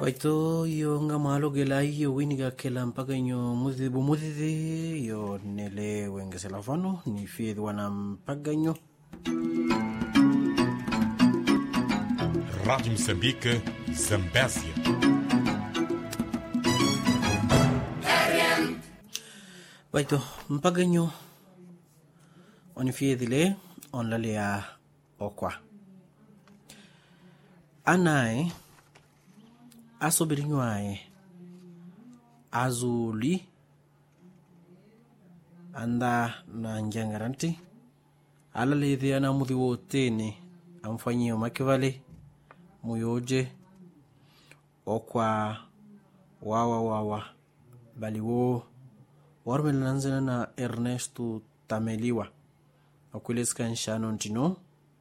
Waito yo nga malo gela yo winiga kela mpaka nyo muzithi yo nele wenge selafano ni fiedhi wana mpaka nyo. Rádio Moçambique, Zambésia. Waito mpaka nyo oni fiedhi le on lalea okwa. Anae asobirinwae azuli anda na njangaranti ala lethi ana muthi wotene amfanyio makivale muyoje okwa wawa baliwo warmelanzana na Ernesto Tameliwa okuleska nshano ntino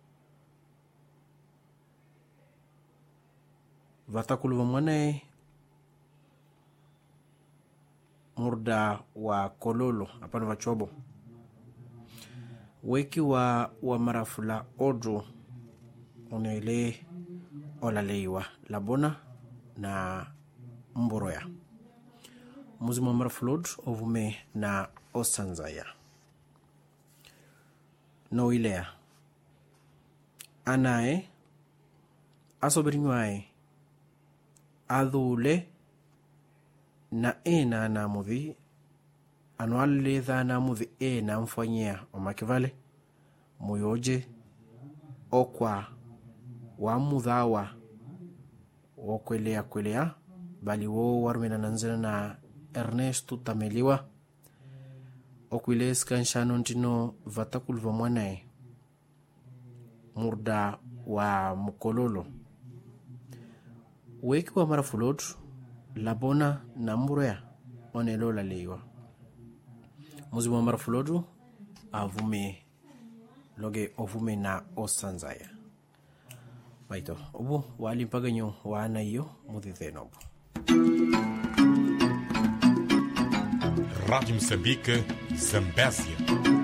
vatakulu mwane murda wa kololo apano vachobo weki wa marafula odro onele olaleiwa labona na mboroya muzimu wa marafulod ovume na osanzaya no ilea anae asobirinywae adhule na ena na muthi anuale dha na muthi ena mfanyia omakivale muyoje okwa wa mudhawa okwelea bali wo warmena nanzena na Ernesto Tameliwa okwileska nshano ntino vatakulu vamwanae murda wa mukololo weki wa marafulot labona na mburea onelo laleiwa muzimu wa marafulotu avume loge ovume na osanzaya baito obu wali mpaganyo wana iyo mudhithenobu. Rádio Moçambique, Zambésia.